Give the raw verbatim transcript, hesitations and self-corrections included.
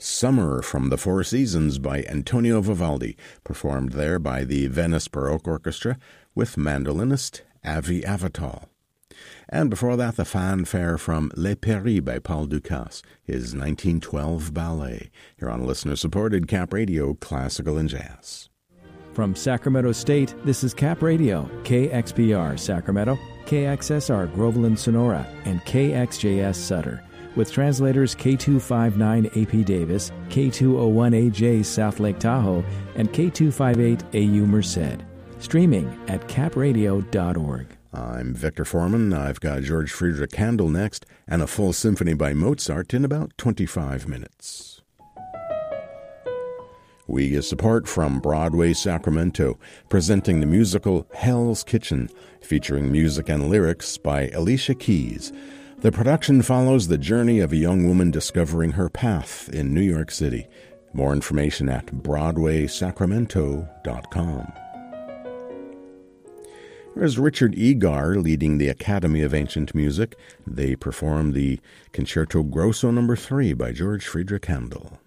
Summer from the Four Seasons by Antonio Vivaldi, performed there by the Venice Baroque Orchestra with mandolinist Avi Avital. And before that, the fanfare from Les Péris by Paul Dukas, his nineteen twelve ballet, here on listener-supported Cap Radio Classical and Jazz. From Sacramento State, this is Cap Radio, K X P R Sacramento, K X S R Groveland Sonora, and K X J S Sutter, with translators K two fifty-nine A P Davis, K two oh one A J South Lake Tahoe, and K two fifty-eight A U Merced. Streaming at cap radio dot org. I'm Victor Foreman. I've got George Friedrich Handel next, and a full symphony by Mozart in about twenty-five minutes. We get support from Broadway Sacramento, presenting the musical Hell's Kitchen, featuring music and lyrics by Alicia Keys. The production follows the journey of a young woman discovering her path in New York City. More information at broadway sacramento dot com. Here's Richard Egar leading the Academy of Ancient Music. They perform the Concerto Grosso number three by George Friedrich Handel.